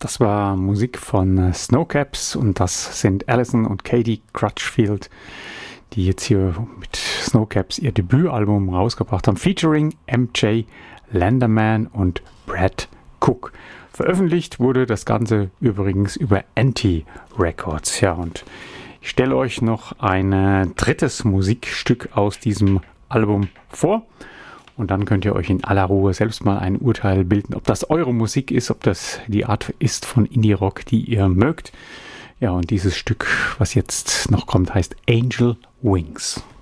Das war Musik von Snowcaps und das sind Alison und Katie Crutchfield, die jetzt hier mit Snowcaps ihr Debütalbum rausgebracht haben, featuring MJ Landerman und Brad Cook. Veröffentlicht wurde das Ganze übrigens über Anti Records. Ja, und ich stelle euch noch ein drittes Musikstück aus diesem Album vor. Und dann könnt ihr euch in aller Ruhe selbst mal ein Urteil bilden, ob das eure Musik ist, ob das die Art ist von Indie-Rock, die ihr mögt. Ja, und dieses Stück, was jetzt noch kommt, heißt Angel Wings.